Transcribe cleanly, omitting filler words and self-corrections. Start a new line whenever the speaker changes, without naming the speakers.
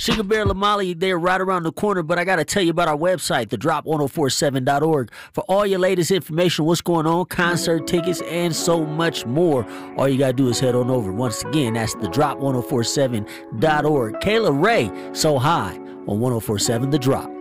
Sugar Bear Lamali, they're right around the corner, but I got to tell you about our website, thedrop1047.org, for all your latest information, what's going on, concert tickets, and so much more. All you got to do is head on over. Once again, that's thedrop1047.org. Kayla Ray, So High on 1047 The Drop.